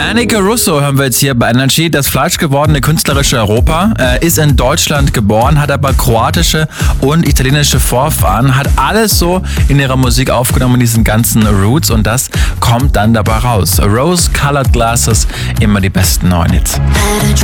Anneke Russo hören wir jetzt hier bei Energy. Das fleischgewordene künstlerische Europa ist in Deutschland geboren, hat aber kroatische und italienische Vorfahren, hat alles so in ihrer Musik aufgenommen, diesen ganzen Roots, und das kommt dann dabei raus. Rose Colored Glasses, immer die besten neuen Hits.